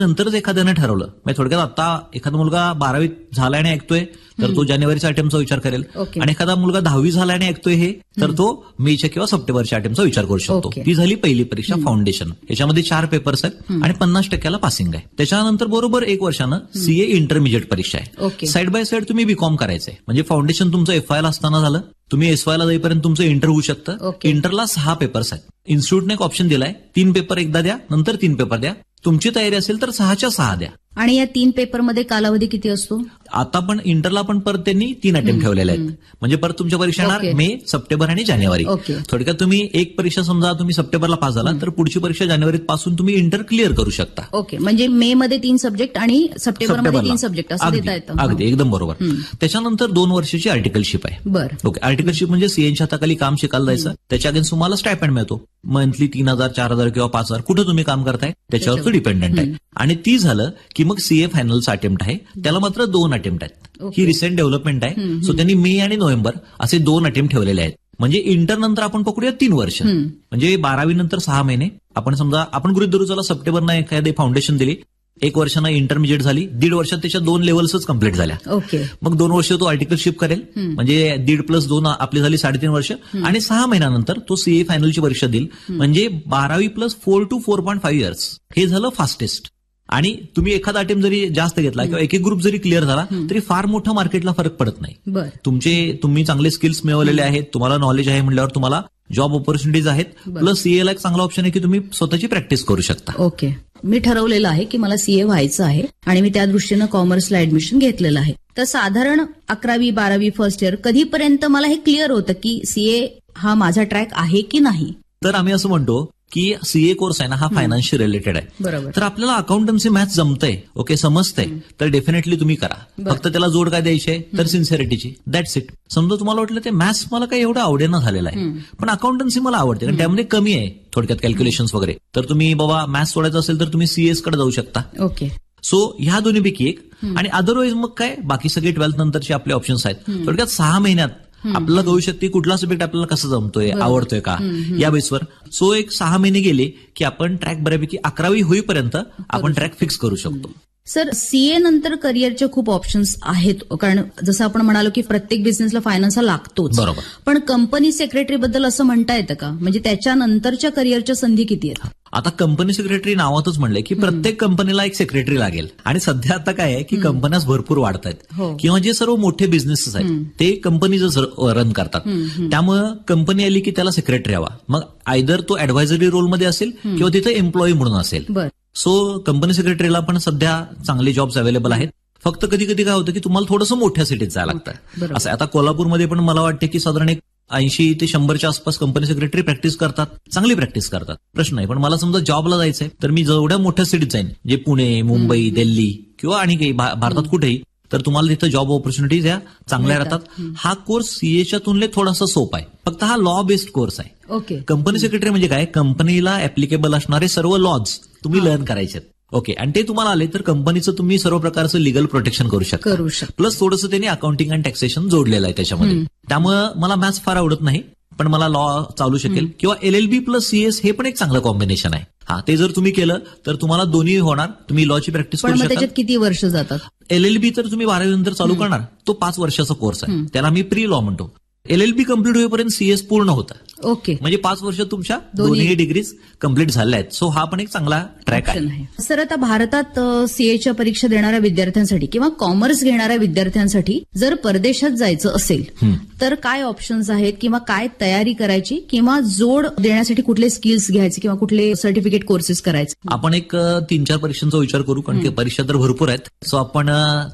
नंतरच एखाद्यानं ठरवलं, म्हणजे थोडक्यात आता एखादा मुलगा 12वी झाला आणि ऐकतोय तर तो जानेवारीच्या अटेम्प्टचा विचार करेल, आणि एखादा मुलगा 10वी झाला आणि ऐकतोय हे तर तो मेच्या किंवा सप्टेंबरच्या अटेम्प्टचा विचार करू शकतो. ती झाली पहिली परीक्षा फाउंडेशन. याच्यामध्ये 4 पेपर्स आहेत आणि 50% पासिंग आहे. त्याच्यानंतर बरोबर 1 वर्षानं सीए इंटरमिजिएट परीक्षा आहे. साईड बाय साईड तुम्ही बीकॉम करायचंय, म्हणजे फाउंडेशन तुमचं एफवायला असताना झालं, तुम्ही एसवायला जाईपर्यंत तुमचं इंटर होऊ शकतं. इंटरला 6 पेपर्स आहेत. इन्स्टिट्यूटने एक ऑप्शन दिलाय 3 पेपर एकदा द्या, नंतर 3 पेपर द्या. तुमची तयारी असेल तर 6च्या 6 द्या. आणि या 3 पेपरमध्ये कालावधी किती असतो? आता पण इंटरला पण परत त्यांनी 3 अटेम्प्ट ठेवलेले आहेत. म्हणजे परत तुमच्या परीक्षा येणार मे, सप्टेंबर आणि जानेवारी. थोडक्यात तुम्ही एक परीक्षा समजा तुम्ही सप्टेंबरला पास झाला तर पुढची परीक्षा जानेवारीत पासून तुम्ही इंटर क्लिअर करू शकता. ओके, म्हणजे मे मध्ये 3 सब्जेक्ट आणि सप्टेंबरमध्ये 3 सब्जेक्ट असं देता येतं. अगदी एकदम बरोबर. त्याच्यानंतर 2 वर्षाची आर्टिकलशिप आहे. बरं. ओके, आर्टिकलशिप म्हणजे सीएनच्या हाताखाली काम शिकायला जायचं, त्याच्या अगेन्स्ट तुम्हाला स्टायपेंड मिळतो. मंथली 3,000, 4,000 किंवा 5,000 कुठं तुम्ही काम करताय त्याच्यावर तो डिपेंडंट आहे. आणि ती झालं की मग सीए फायनलचा अटेम्प्ट आहे, त्याला मात्र 2 अटेम्प्ट आहेत. ही रिसेंट डेव्हलपमेंट आहे. सो त्यांनी मे आणि नोव्हेंबर असे 2 अटेम्प्ट ठेवलेले आहेत. म्हणजे इंटर नंतर आपण पकडूया 3 वर्ष, म्हणजे 12वी नंतर 6 महिने. आपण समजा आपण गृहीत धरू चला सप्टेंबरनं एखादी फाउंडेशन दिली, 1 वर्षानं इंटरमिजिएट झाली, 1.5 वर्षात त्याच्या 2 लेव्हल्सच कम्प्लीट झाल्या. मग 2 वर्ष तो आर्टिकलशिप करेल, म्हणजे 1.5 + 2 आपली झाली 3.5 वर्ष. आणि 6 महिन्यानंतर तो सीए फायनलची परीक्षा देईल, म्हणजे 12वी + 4 to 4.5 इयर्स. हे झालं फास्टेस्ट. आणि तुम्ही एखादा अटेम्प्ट जरी जास्त घेतला किंवा एक ग्रुप जरी क्लिअर झाला तरी फार मोठा मार्केटला फरक पडत नाही. तुम्ही चांगले स्किल्स मिळवलेले आहेत, तुम्हाला नॉलेज आहे म्हणल्यावर तुम्हाला जॉब ऑपॉर्च्युनिटीज आहेत. प्लस सीएला एक चांगला ऑप्शन आहे की तुम्ही स्वतःची प्रॅक्टिस करू शकता. ओके, मी ठरवलेलं आहे की मला सीए व्हायचं आहे आणि मी त्या दृष्टीनं कॉमर्सला ऍडमिशन घेतलेलं आहे. तर साधारण 11वी 12वी फर्स्ट इयर कधीपर्यंत मला हे क्लिअर होतं की सीए हा माझा ट्रॅक आहे की नाही? तर आम्ही असं म्हणतो की सीए कोर्स आहे ना हा फायनान्शियल रिलेटेड आहे. बरोबर. तर आपल्याला अकाउंटन्सी मॅथ्स जमतंय, ओके, समजतंय, तर डेफिनेटली तुम्ही करा. फक्त त्याला जोड काय द्यायची आहे तर सिन्सिअरिटीची, दॅट्स इट. समजा तुम्हाला वाटलं ते मॅथ्स मला काही एवढं आवडेना झालेलं आहे, पण अकाउंटन्सी मला आवडते कारण त्यामध्ये कमी आहे थोडक्यात कॅल्क्युलेशन्स वगैरे, तर तुम्ही बाबा मॅथ्स सोडायचं असेल तर तुम्ही सीएस कडे जाऊ शकता. ओके. सो ह्या दोन्हीपैकी एक. आणि अदरवाईज मग काय बाकी सगळे 12th नंतरचे आपले ऑप्शन्स आहेत. थोडक्यात 6 महिन्यात आपल्याला कळू शकते कुठला सब्जेक्ट आपल्याला कसं जमतोय, आवडतोय का या बेसवर. सो एक 6 महिने गेले की आपण ट्रॅक बऱ्यापैकी 11वी होईपर्यंत आपण ट्रॅक फिक्स करू शकतो. सर, सीए नंतर करिअरचे खूप ऑप्शन्स आहेत, कारण जसं आपण म्हणालो की प्रत्येक बिझनेसला फायनान्स हा लागतोच. बरोबर. पण कंपनी सेक्रेटरी बद्दल असं म्हणता येतं का? म्हणजे त्याच्यानंतरच्या करिअरच्या संधी किती आहेत? आता कंपनी सेक्रेटरी नावातच म्हणलंय की प्रत्येक कंपनीला एक सेक्रेटरी लागेल. आणि सध्या आता काय आहे की कंपन्याच भरपूर वाढत आहेत, किंवा जे सर्व मोठे बिझनेसेस आहेत ते कंपनीच रन करतात. त्यामुळं कंपनी आली की त्याला सेक्रेटरी हवा. मग आयदर तो ऍडव्हायझरी रोलमध्ये असेल किंवा तिथे एम्प्लॉई म्हणून असेल. सो कंपनी सेक्रेटरीला पण सध्या चांगले जॉब्स अवेलेबल आहेत. फक्त कधी कधी काय होतं की तुम्हाला थोडंसं मोठ्या सिटीत जायला लागतं. असं आता कोल्हापूरमध्ये पण मला वाटतं की साधारण 80 ते 100च्या आसपास कंपनी सेक्रेटरी प्रॅक्टिस करतात, चांगली प्रॅक्टिस करतात, प्रश्न नाही. पण मला समजा जॉबला जायचंय तर मी जेवढ्या मोठ्या सिटीत जाईन, जे पुणे, मुंबई, दिल्ली किंवा आणि काही भारतात कुठेही, तर तुम्हाला तिथं जॉब ऑपॉर्च्युनिटीज या चांगल्या राहतात. हा कोर्स सीएच्या तुलनेत थोडासा सोपा आहे. फक्त हा लॉ बेस्ड कोर्स आहे. ओके. कंपनी सेक्रेटरी म्हणजे काय, कंपनीला ऍप्लिकेबल असणारे सर्व लॉज तुम्ही लर्न करायचे. ओके. आणि ते तुम्हाला आले तर कंपनीचं तुम्ही सर्व प्रकारचं लिगल प्रोटेक्शन करू शकता. प्लस थोडंसं त्यांनी अकाउंटिंग आणि टॅक्सेशन जोडलेलं आहे त्याच्यामध्ये. त्यामुळे मला मॅथ्स फार आवडत नाही, पण मला लॉ चालू शकेल. किंवा LLB प्लस सीएस हे पण एक चांगलं कॉम्बिनेशन आहे. हा, ते जर तुम्ही केलं तर तुम्हाला दोन्ही होणार. तुम्ही लॉची प्रॅक्टिस करू शकता. त्याच्यात किती वर्ष जातात? LLB तर तुम्ही 12वी नंतर चालू करणार, तो 5 वर्षाचा कोर्स आहे, त्याला मी प्री लॉ म्हणतो. LLB कम्प्लीट होईपर्यंत सीएस पूर्ण होतं. ओके. म्हणजे 5 वर्ष तुमच्या दोन्ही डिग्रीज कम्प्लीट झाल्या आहेत. सो हा पण एक चांगला ट्रॅक आहे. सर, आता भारतात सीएच्या परीक्षा देणाऱ्या विद्यार्थ्यांसाठी किंवा कॉमर्स घेणाऱ्या विद्यार्थ्यांसाठी जर परदेशात जायचं असेल तर काय ऑप्शन्स आहेत, किंवा काय तयारी करायची, किंवा जोड देण्यासाठी कुठले स्किल्स घ्यायचे किंवा कुठले सर्टिफिकेट कोर्सेस करायचे? आपण एक 3-4 परीक्षांचा विचार करू, कारण की परीक्षा तर भरपूर आहेत. सो आपण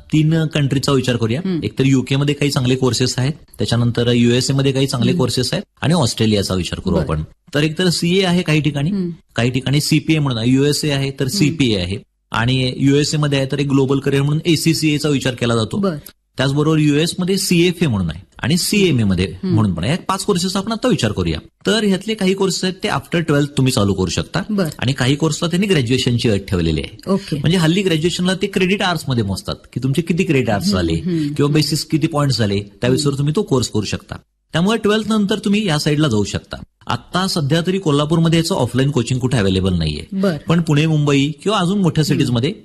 3 कंट्रीचा विचार करूया. एक तर UK मध्ये काही चांगले कोर्सेस आहेत, त्याच्यानंतर USA मध्ये काही चांगले कोर्सेस आहेत, आणि ऑस्ट्रेलियाचा विचार करू आपण. तर एक तर सीए आहे काही ठिकाणी CPA म्हणून USA आहे, तर CPA आहे, आणि USA मध्ये आहे तर एक ग्लोबल करिअर म्हणून ACCA चा विचार केला जातो. त्याचबरोबर US मध्ये CFA म्हणून आहे, आणि CMA मध्ये म्हणून पण आहे. 5 कोर्सेसचा आपण आता विचार करूया. तर ह्यातले काही कोर्सेस आहेत ते आफ्टर 12th तुम्ही चालू करू शकता, आणि काही कोर्सला त्यांनी ग्रॅज्युएशनची अट ठेवलेली आहे. म्हणजे हल्ली ग्रॅज्युएशनला ते क्रेडिट आवर्स मध्ये मोजतात की तुमचे किती क्रेडिट आवर्स झाले किंवा बेसिस किती पॉईंट्स झाले, त्याविषयी तुम्ही तो कोर्स करू शकता. त्यामुळे 12th नंतर तुम्ही या साईडला जाऊ शकता. आता सध्या तरी कोल्हापूरमध्ये याचं ऑफलाईन कोचिंग कुठे अवेलेबल नाहीये. बरं. पण पुणे, मुंबई किंवा अजून मोठ्या सिटीजमध्ये